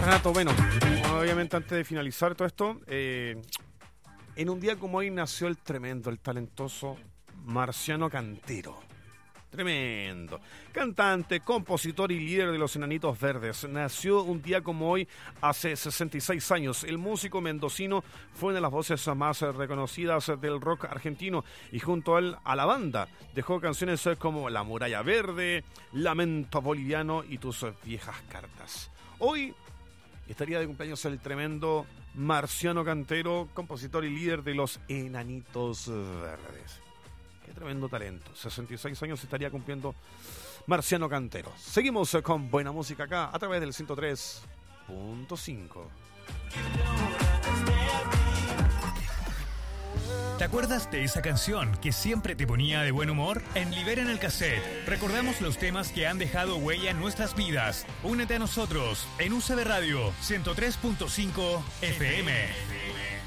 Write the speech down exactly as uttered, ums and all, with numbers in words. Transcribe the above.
Renato, bueno, obviamente antes de finalizar todo esto, eh, en un día como hoy nació el tremendo, el talentoso Marciano Cantero. Tremendo. Cantante, compositor y líder de los Enanitos Verdes. Nació un día como hoy hace sesenta y seis años. El músico mendocino fue una de las voces más reconocidas del rock argentino y junto a él, a la banda, dejó canciones como La Muralla Verde, Lamento Boliviano y Tus Viejas Cartas. Hoy estaría de cumpleaños el tremendo Marciano Cantero, compositor y líder de los Enanitos Verdes. Qué tremendo talento. sesenta y seis años estaría cumpliendo Marciano Cantero. Seguimos con buena música acá a través del ciento tres punto cinco. ¿Te acuerdas de esa canción que siempre te ponía de buen humor? En Liberen el Cassette recordamos los temas que han dejado huella en nuestras vidas. Únete a nosotros en U C B Radio ciento tres punto cinco F M.